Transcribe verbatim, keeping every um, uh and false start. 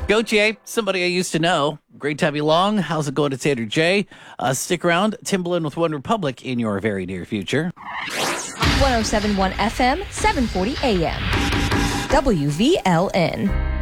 Gautier, somebody I used to know. Great to have you along. How's it going? It's Andrew J. Uh, stick around. Timbaland with One Republic in your very near future. one oh seven point one F M, seven forty A M. W V L N.